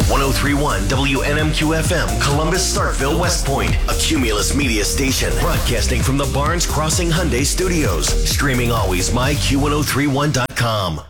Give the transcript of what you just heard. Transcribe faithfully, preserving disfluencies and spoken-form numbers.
one oh three point one W N M Q F M, Columbus, Starkville, West Point, a Cumulus media station, broadcasting from the Barnes Crossing Hyundai Studios. Streaming always, my Q ten thirty-one dot com.